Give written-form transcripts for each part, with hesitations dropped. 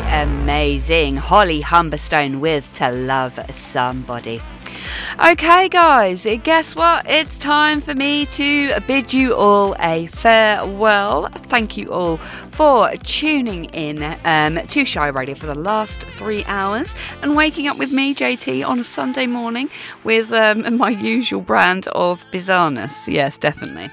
amazing Holly Humberstone with To Love Somebody. Okay guys, guess what? It's time for me to bid you all a farewell. Thank you all for tuning in to Shire Radio for the last 3 hours and waking up with me, JT, on a Sunday morning with my usual brand of bizarreness. Yes, definitely.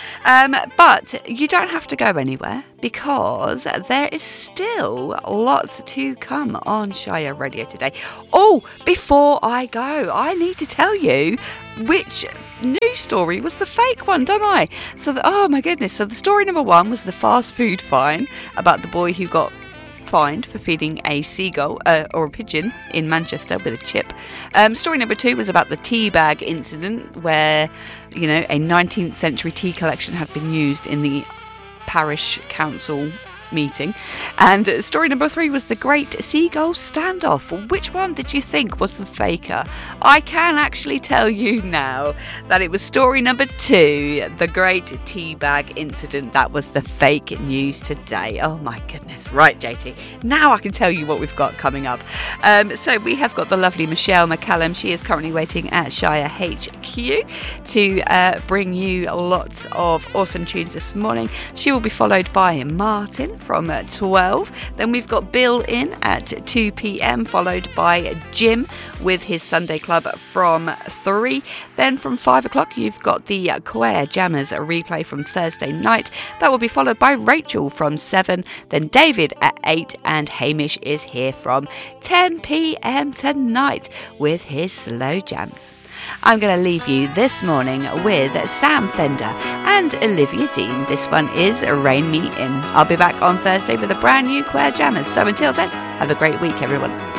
But you don't have to go anywhere because there is still lots to come on Shire Radio today. Oh, before I go, I need to tell you which news story was the fake one, don't I? Oh my goodness. So the story number 1 was the fast food fine about the boy who got fined for feeding a seagull or a pigeon in Manchester with a chip. Story number 2 was about the tea bag incident where, a 19th century tea collection had been used in the parish council meeting. And story number 3 was the Great Seagull Standoff. Which one did you think was the faker? I can actually tell you now that it was story number 2, the Great Teabag Incident. That was the fake news today. Oh my goodness. Right, JT. Now I can tell you what we've got coming up. So we have got the lovely Michelle McCallum. She is currently waiting at Shire HQ to bring you lots of awesome tunes this morning. She will be followed by Martin from 12. Then we've got Bill in at 2 p.m, followed by Jim with his Sunday Club from 3. Then from 5 o'clock, you've got the Choir Jammers, a replay from Thursday night. That will be followed by Rachel from 7. Then David at 8, and Hamish is here from 10 p.m. tonight with his slow jams. I'm going to leave you this morning with Sam Fender and Olivia Dean. This one is Rain Me In. I'll be back on Thursday with a brand new Choir Jammers. So until then, have a great week, everyone.